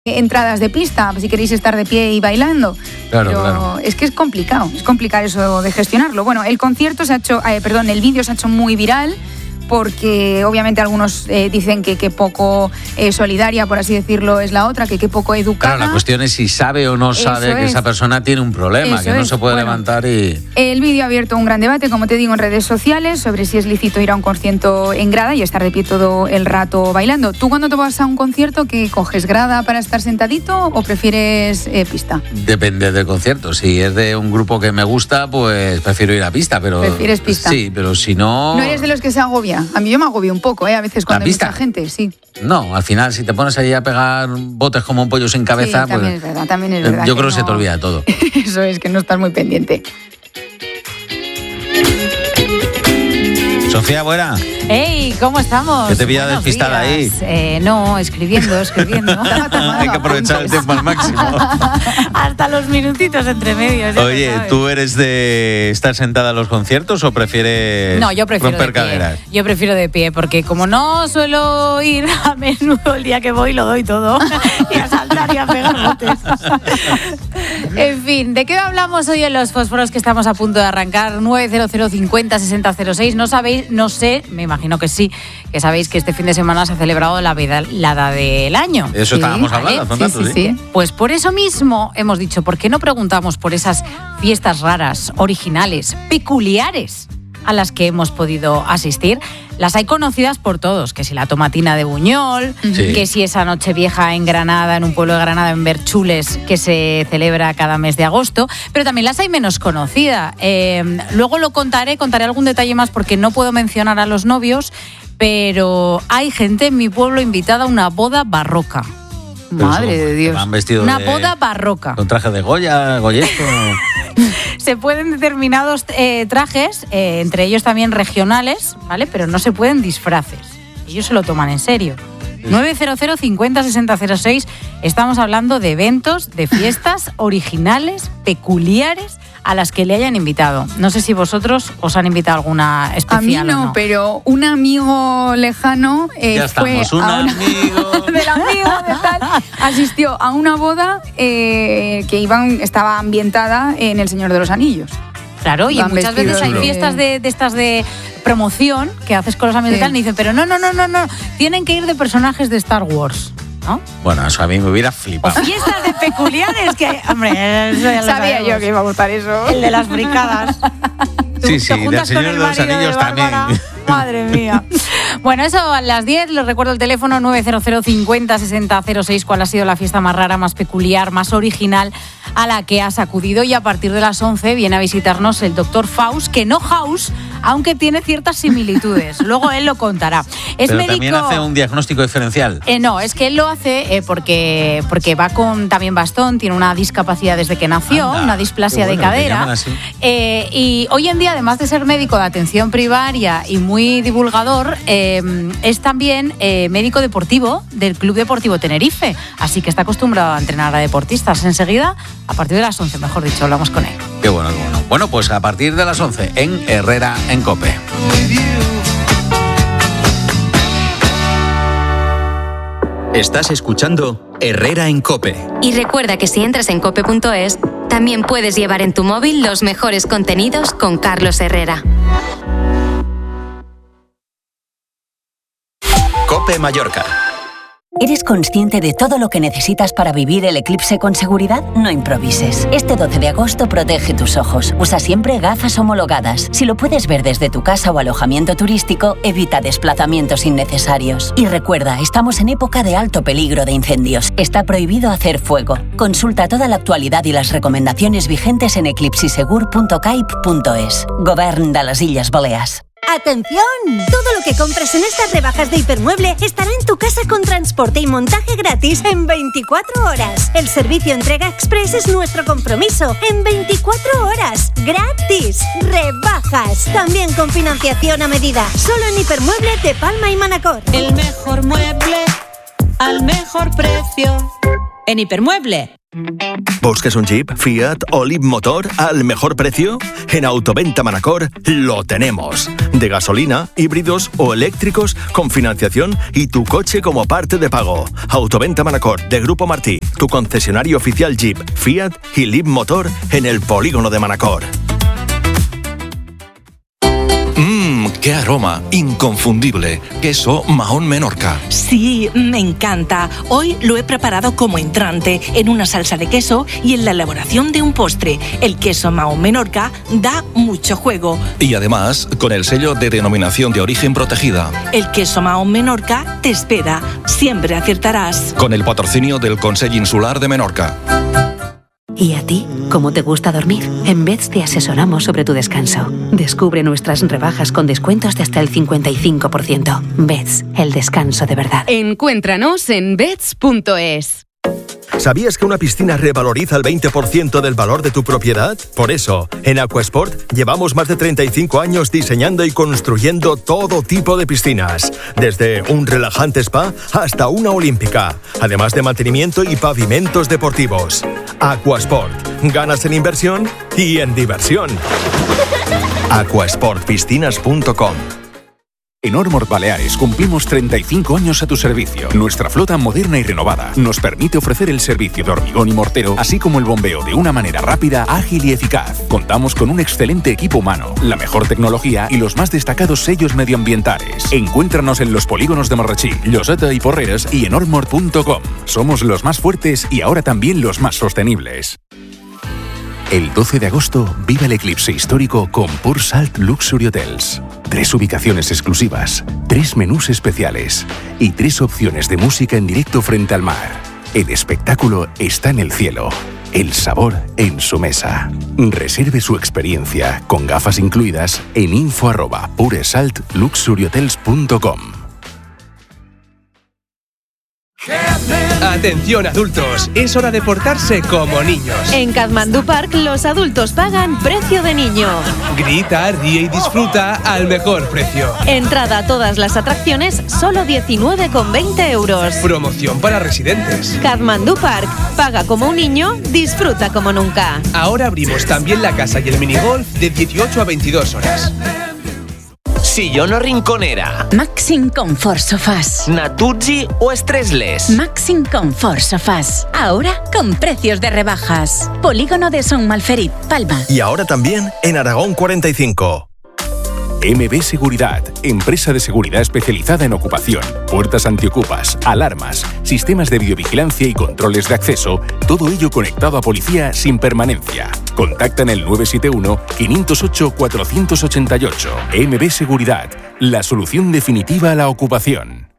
entradas de pista, si queréis estar de pie y bailando. Claro. Es que es complicado eso de gestionarlo. Bueno, el concierto el vídeo se ha hecho muy viral, porque obviamente algunos dicen que poco solidaria, por así decirlo, es la otra, que poco educada. Claro, la cuestión es si sabe o no sabe que esa persona tiene un problema, que no se puede levantar y... El vídeo ha abierto un gran debate, como te digo, en redes sociales sobre si es lícito ir a un concierto en grada y estar de pie todo el rato bailando. ¿Tú cuando te vas a un concierto, qué coges, grada para estar sentadito o prefieres pista? Depende del concierto. Si es de un grupo que me gusta, pues prefiero ir a pista, pero... ¿Prefieres pista? Sí, pero si no... ¿No eres de los que se agobia? A mí yo me agobio un poco, a veces cuando hay mucha gente, sí. No, al final, si te pones ahí a pegar botes como un pollo sin cabeza, sí, también pues... también es verdad. Yo creo que se te olvida todo. Eso es, que no estás muy pendiente. Sofía, buena. ¡Hey! ¿Cómo estamos? ¿Qué te pilla despistada ahí? No, escribiendo. Hay que aprovechar el tiempo al máximo. Hasta los minutitos entre medios. Oye, ¿tú eres de estar sentada en los conciertos o prefieres romper caderas? Yo prefiero de pie, porque como no suelo ir a menudo, el día que voy lo doy todo. Y a saltar y a pegar botes. En fin, ¿de qué hablamos hoy en los fósforos que estamos a punto de arrancar? 900 50 60 06. No sé, me imagino que sí, que sabéis que este fin de semana se ha celebrado la velada del año. Eso estábamos hablando hace un rato, sí. Pues por eso mismo hemos dicho, ¿por qué no preguntamos por esas fiestas raras, originales, peculiares a las que hemos podido asistir? Las hay conocidas por todos, que si la tomatina de Buñol, que si esa Nochevieja en Granada, en un pueblo de Granada, en Berchules, que se celebra cada mes de agosto, pero también las hay menos conocidas. Luego lo contaré algún detalle más porque no puedo mencionar a los novios, pero hay gente en mi pueblo invitada a una boda barroca. Madre de Dios. Una boda barroca. Con traje de goyesco. Se pueden determinados trajes, entre ellos también regionales, ¿vale? Pero no se pueden disfraces. Ellos se lo toman en serio. 900 50 60 06. Estamos hablando de eventos, de fiestas originales, peculiares, a las que le hayan invitado. No sé si vosotros os han invitado alguna especial. A mí no, pero un amigo lejano asistió a una boda que estaba ambientada en El Señor de los Anillos. Claro, y muchas veces hay fiestas de estas de promoción que haces con los amigos y tal, y dicen, pero no, tienen que ir de personajes de Star Wars, ¿no? Bueno, eso a mí me hubiera flipado. O fiestas de peculiares que, hombre, eso ya lo sabía sabemos. yo que iba a gustar eso. El de las bricadas. Sí, del Señor de los Anillos también. Madre mía. Bueno, eso a las 10, les recuerdo el teléfono 900 50 60 06, cuál ha sido la fiesta más rara, más peculiar, más original a la que has acudido, y a partir de las 11 viene a visitarnos el doctor Faust, que no House, aunque tiene ciertas similitudes. Luego él lo contará. Pero médico, también hace un diagnóstico diferencial. No, es que él lo hace porque va con también bastón, tiene una discapacidad desde que nació, una displasia de cadera. Y hoy en día, además de ser médico de atención primaria y muy divulgador, es también médico deportivo del Club Deportivo Tenerife. Así que está acostumbrado a entrenar a deportistas. Enseguida, a partir de las 11, mejor dicho, hablamos con él. Qué bueno, qué bueno. Bueno, pues a partir de las 11 en Herrera en COPE. Estás escuchando Herrera en COPE. Y recuerda que si entras en cope.es, también puedes llevar en tu móvil los mejores contenidos con Carlos Herrera. COPE Mallorca. ¿Eres consciente de todo lo que necesitas para vivir el eclipse con seguridad? No improvises. Este 12 de agosto protege tus ojos. Usa siempre gafas homologadas. Si lo puedes ver desde tu casa o alojamiento turístico, evita desplazamientos innecesarios. Y recuerda, estamos en época de alto peligro de incendios. Está prohibido hacer fuego. Consulta toda la actualidad y las recomendaciones vigentes en eclipsisegur.caip.es. Govern de las Illes Balears. ¡Atención! Todo lo que compres en estas rebajas de Hipermueble estará en tu casa con transporte y montaje gratis en 24 horas. El servicio entrega express es nuestro compromiso. En 24 horas. ¡Gratis! ¡Rebajas! También con financiación a medida. Solo en Hipermueble de Palma y Manacor. El mejor mueble al mejor precio. en Hipermueble. ¿Buscas un Jeep, Fiat o Leapmotor al mejor precio? En Autoventa Manacor lo tenemos. De gasolina, híbridos o eléctricos con financiación y tu coche como parte de pago. Autoventa Manacor de Grupo Martí, tu concesionario oficial Jeep, Fiat y Leapmotor en el polígono de Manacor. ¡Qué aroma! Inconfundible. Queso Mahón Menorca. Sí, me encanta. Hoy lo he preparado como entrante, en una salsa de queso y en la elaboración de un postre. El queso Mahón Menorca da mucho juego. Y además, con el sello de denominación de origen protegida. El queso Mahón Menorca te espera. Siempre aciertarás. Con el patrocinio del Consell Insular de Menorca. ¿Y a ti? ¿Cómo te gusta dormir? En Beds te asesoramos sobre tu descanso. Descubre nuestras rebajas con descuentos de hasta el 55%. Beds, el descanso de verdad. Encuéntranos en beds.es. ¿Sabías que una piscina revaloriza el 20% del valor de tu propiedad? Por eso, en Aquasport llevamos más de 35 años diseñando y construyendo todo tipo de piscinas, desde un relajante spa hasta una olímpica, además de mantenimiento y pavimentos deportivos. Aquasport, ganas en inversión y en diversión. Aquasportpiscinas.com. En Ormord Baleares cumplimos 35 años a tu servicio. Nuestra flota moderna y renovada nos permite ofrecer el servicio de hormigón y mortero, así como el bombeo de una manera rápida, ágil y eficaz. Contamos con un excelente equipo humano, la mejor tecnología y los más destacados sellos medioambientales. Encuéntranos en los polígonos de Marratxí, Lloseta y Porreres y en ormord.com. Somos los más fuertes y ahora también los más sostenibles. El 12 de agosto vive el eclipse histórico con Pure Salt Luxury Hotels. 3 ubicaciones exclusivas, 3 menús especiales y 3 opciones de música en directo frente al mar. El espectáculo está en el cielo, el sabor en su mesa. Reserve su experiencia con gafas incluidas en info@puresaltluxuryhotels.com. Atención adultos, es hora de portarse como niños. En Kathmandu Park los adultos pagan precio de niño. Grita, ríe y disfruta al mejor precio. Entrada a todas las atracciones, solo 19,20 euros. Promoción para residentes. Kathmandu Park, paga como un niño, disfruta como nunca. Ahora abrimos también la casa y el minigolf de 18 a 22 horas. Sillón o rinconera. Maxim Comfort Sofás. Natuzzi o Stressless. Maxim Comfort Sofás. Ahora con precios de rebajas. Polígono de Son Malferit, Palma. Y ahora también en Aragón 45. MB Seguridad, empresa de seguridad especializada en ocupación, puertas antiocupas, alarmas, sistemas de videovigilancia y controles de acceso, todo ello conectado a policía sin permanencia. Contacta en el 971-508-488. MB Seguridad, la solución definitiva a la ocupación.